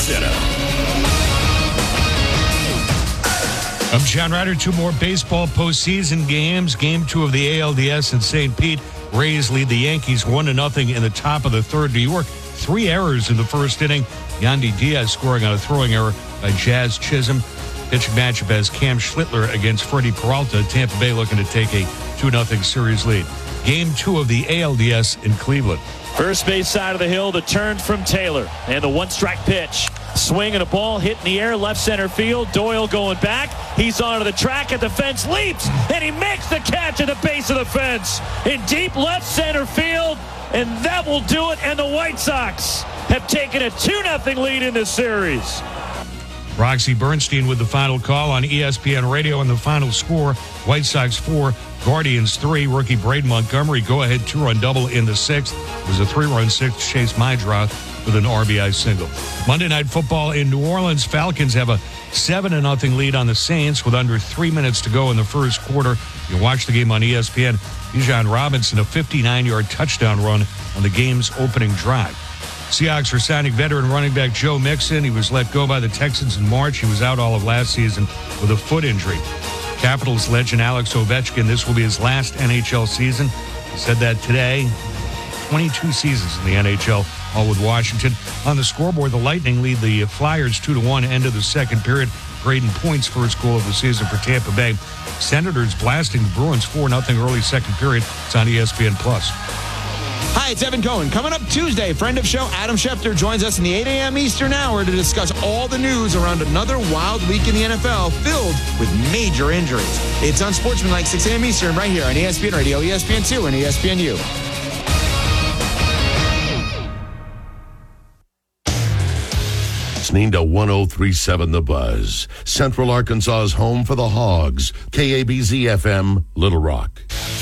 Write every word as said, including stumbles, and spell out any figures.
Center. I'm John Ryder. Two more baseball postseason games. Game two of the A L D S in Saint Pete. Rays lead the Yankees one to nothing in the top of the third. New York, three errors in the first inning. Yandy Diaz scoring on a throwing error by Jazz Chisholm. Pitching matchup as Cam Schlittler against Freddie Peralta. Tampa Bay looking to take a two nothing series lead. Game two of the A L D S in Cleveland. First base side of the hill, the turn from Taylor. And the one-strike pitch. Swing and a ball hit in the air, left center field. Doyle going back. He's onto the track at the fence, leaps, and he makes the catch at the base of the fence in deep left center field. And that will do it. And the White Sox have taken a two nothing lead in this series. Roxy Bernstein with the final call on E S P N Radio and the final score. White Sox four, Guardians three. Rookie Braden Montgomery go-ahead two-run double in the sixth. It was a three-run sixth. Chase Maidra with an R B I single. Monday Night Football in New Orleans. Falcons have a seven to nothing lead on the Saints with under three minutes to go in the first quarter. You watch the game on E S P N. Bijan Robinson, a fifty-nine-yard touchdown run on the game's opening drive. Seahawks are signing veteran running back Joe Mixon. He was let go by the Texans in March. He was out all of last season with a foot injury. Capitals legend Alex Ovechkin, this will be his last N H L season. He said that today. twenty-two seasons in the N H L, all with Washington. On the scoreboard, the Lightning lead the Flyers two to one, end of the second period. Braden Point's first goal of the season for Tampa Bay. Senators blasting the Bruins four nothing early second period. It's on E S P N Plus. Hi, it's Evan Cohen. Coming up Tuesday, friend of show Adam Schefter joins us in the eight a.m. Eastern hour to discuss all the news around another wild week in the N F L filled with major injuries. It's on Sportsmanlike, six a.m. Eastern, right here on E S P N Radio, E S P N two, and E S P N U. Listening to one oh three point seven The Buzz, Central Arkansas's home for the Hogs, K A B Z F M, Little Rock.